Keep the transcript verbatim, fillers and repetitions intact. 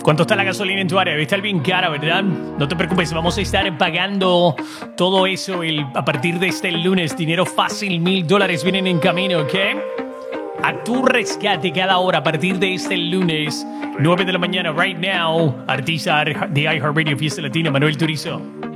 ¿Cuánto está la gasolina en tu área? Debe estar bien cara, ¿verdad? No te preocupes, vamos a estar pagando todo eso el, a partir de este lunes. Dinero fácil, mil dólares vienen en camino, ¿ok? A tu rescate cada hora a partir de este lunes, nueve de la mañana, right now. Artista de iHeartRadio Fiesta Latina, Manuel Turizo.